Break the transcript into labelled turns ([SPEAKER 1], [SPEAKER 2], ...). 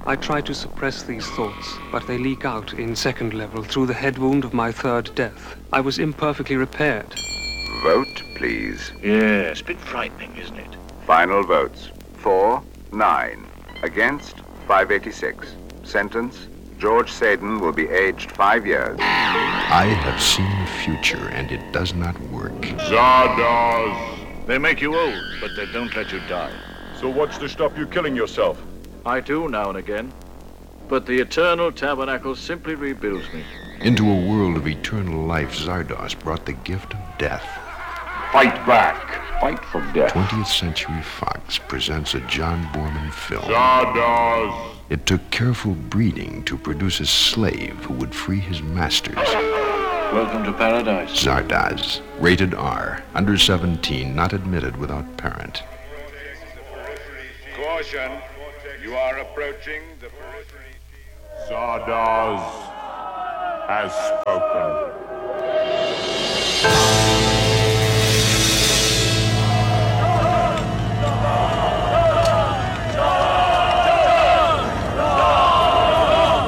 [SPEAKER 1] I try to suppress these thoughts, but they leak out in second level through the head wound of my third death. I was imperfectly repaired.
[SPEAKER 2] Vote, please.
[SPEAKER 3] Yes, a bit frightening, isn't it?
[SPEAKER 2] Final votes. 4, 9. Against, 586. Sentence, George Saden will be aged 5 years.
[SPEAKER 4] I have seen the future, and it does not work.
[SPEAKER 5] Zardoz!
[SPEAKER 3] They make you old, but they don't let you die.
[SPEAKER 5] So what's to stop you killing yourself?
[SPEAKER 3] I do now and again. But the Eternal Tabernacle simply rebuilds me.
[SPEAKER 4] Into a world of eternal life, Zardoz brought the gift of death.
[SPEAKER 5] Fight back. Fight for death.
[SPEAKER 4] 20th Century Fox presents a John Borman film.
[SPEAKER 5] Zardoz!
[SPEAKER 4] It took careful breeding to produce a slave who would free his masters.
[SPEAKER 3] Welcome to paradise.
[SPEAKER 4] Zardoz, rated R, under 17, not admitted without parent.
[SPEAKER 5] Caution, you are approaching the periphery. Zardoz has spoken.